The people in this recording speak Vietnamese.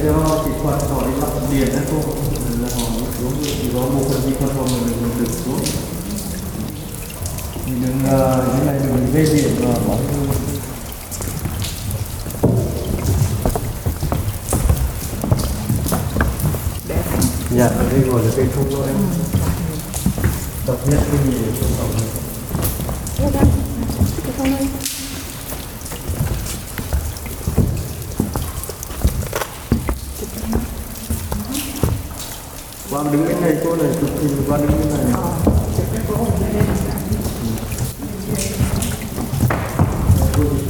cho kỹ thuật họ đi lắp điện đấy cô, là họ xuống thì có một phần kỹ thuật họ mình được xuống. Thì đừng như này đừng gây điện và bóng. Dạ, ở đây gọi là cây thông thôi em. Độc nhất cái gì để xuống tổng này. Cây thông đây. Quan đứng cái này cô này, chụp hình quan đứng cái này.